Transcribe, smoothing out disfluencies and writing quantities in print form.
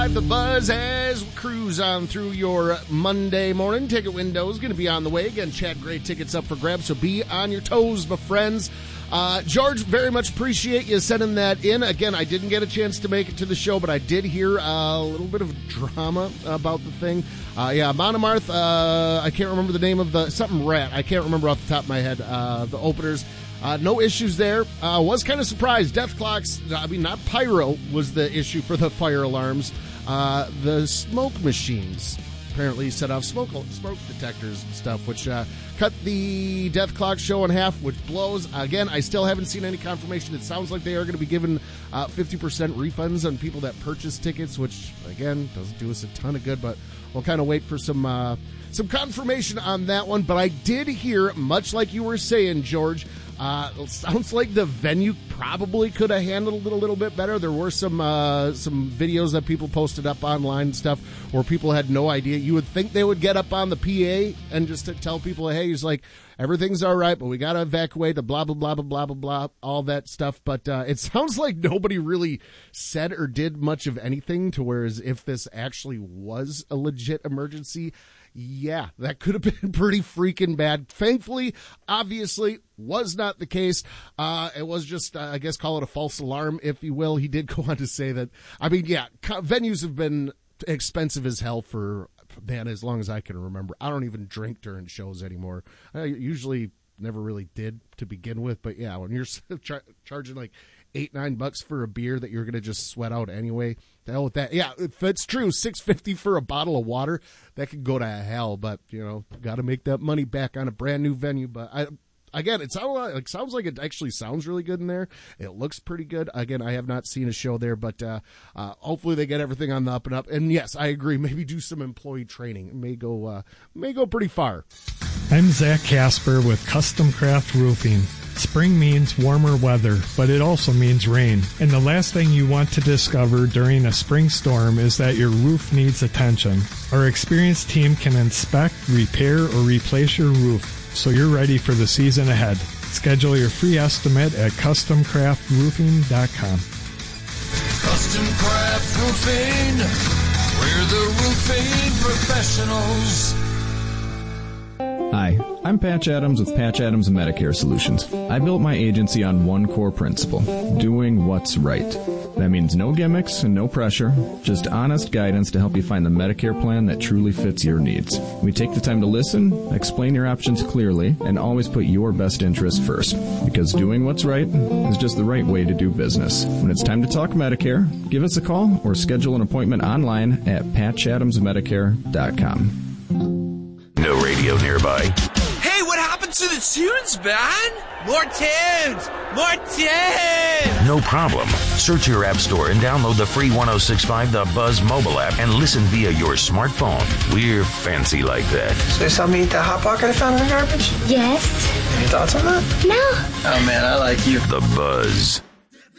The Buzz as we cruise on through your Monday morning. Ticket window is going to be on the way. Again, Chad Gray tickets up for grabs, so be on your toes, my friends. George, very much appreciate you sending that in. Again, I didn't get a chance to make it to the show, but I did hear a little bit of drama about the thing. Monomarth, I can't remember the name of something rat. I can't remember off the top of my head. The openers. No issues there. Was kind of surprised. Death clocks, not pyro was the issue for the fire alarms. The smoke machines apparently set off smoke detectors and stuff, which cut the Death Clock show in half, which blows. Again, I still haven't seen any confirmation. It sounds like they are going to be giving 50% refunds on people that purchase tickets, which, again, doesn't do us a ton of good, but we'll kind of wait for some confirmation on that one. But I did hear, much like you were saying, George, it sounds like the venue probably could have handled it a little bit better. There were some videos that people posted up online and stuff where people had no idea. You would think they would get up on the PA and just to tell people, hey, he's like, everything's all right, but we got to evacuate the blah, blah, blah, blah, blah, blah, blah, all that stuff. But it sounds like nobody really said or did much of anything to whereas if this actually was a legit emergency, yeah, that could have been pretty freaking bad. Thankfully, obviously, was not the case. It was just, I guess, call it a false alarm, if you will. He did go on to say that, venues have been expensive as hell for, man, as long as I can remember. I don't even drink during shows anymore. I usually never really did to begin with, but yeah, when you're charging like $8-9 for a beer that you're going to just sweat out anyway, the hell with that. Yeah, if it's true, $6.50 for a bottle of water, that could go to hell, but, got to make that money back on a brand new venue. But again, it sounds like it actually sounds really good in there. It looks pretty good. Again, I have not seen a show there, but hopefully they get everything on the up and up. And yes, I agree. Maybe do some employee training. It may go pretty far. I'm Zach Casper with Custom Craft Roofing. Spring means warmer weather, but it also means rain. And the last thing you want to discover during a spring storm is that your roof needs attention. Our experienced team can inspect, repair, or replace your roof so you're ready for the season ahead. Schedule your free estimate at CustomCraftRoofing.com. Custom Craft Roofing, we're the roofing professionals. Hi, I'm Patch Adams with Patch Adams Medicare Solutions. I built my agency on one core principle, doing what's right. That means no gimmicks and no pressure, just honest guidance to help you find the Medicare plan that truly fits your needs. We take the time to listen, explain your options clearly, and always put your best interest first. Because doing what's right is just the right way to do business. When it's time to talk Medicare, give us a call or schedule an appointment online at patchadamsmedicare.com. No radio nearby. Hey, what happened to the tunes, man? More tunes! More tunes! No problem. Search your app store and download the free 106.5 The Buzz mobile app and listen via your smartphone. We're fancy like that. So you saw me eat that Hot Pocket I found in the garbage? Yes. Any thoughts on that? No. Oh, man, I like you. The Buzz.